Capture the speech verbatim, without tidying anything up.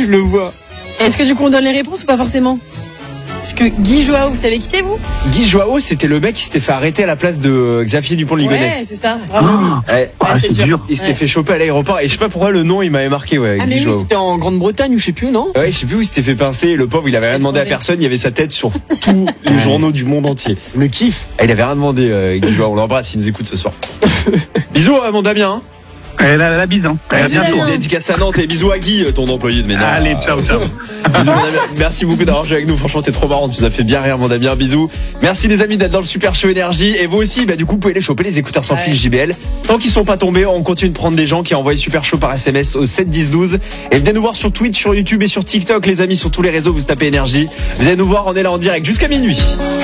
je le vois. Est-ce que du coup on donne les réponses ou pas forcément? Parce que Guy Joao, vous savez qui c'est vous? Guy Joao, c'était le mec qui s'était fait arrêter à la place de Xavier Dupont de Ligonnès. Ouais, c'est ça. Bravo. Ouais. Ah, c'est c'est dur. dur. Il s'était Ouais. fait choper à l'aéroport et je sais pas pourquoi le nom il m'avait marqué, ouais. Ah Guy mais oui, Joao. c'était en Grande-Bretagne ou je sais plus, non? Ouais, je sais plus où il s'était fait pincer et le pauvre il avait rien demandé à personne, il y avait sa tête sur tous les journaux du monde entier. Le kiff. Ah, il avait rien demandé, euh, Guy Joao, on l'embrasse, il nous écoute ce soir. Bisous à mon Damien. Hein. Eh, la, la bise, hein. Eh, Vas-y, bientôt. Damien. dédicace à Nantes et bisous à Guy, ton employé de ménage. Allez, ciao, ciao. Bisous, mon Damien. Merci beaucoup d'avoir joué avec nous. Franchement, t'es trop marrant. Tu nous as fait bien rire, mon Damien. Bisous. Merci, les amis, d'être dans le Super Show Énergie. Et vous aussi, bah, du coup, vous pouvez les choper, les écouteurs sans Ouais. fil J B L. Tant qu'ils sont pas tombés, on continue de prendre des gens qui envoient Super Show par S M S au sept dix douze. Et venez nous voir sur Twitch, sur YouTube et sur TikTok, les amis, sur tous les réseaux. Vous tapez Énergie. Vous allez nous voir. On est là en direct jusqu'à minuit.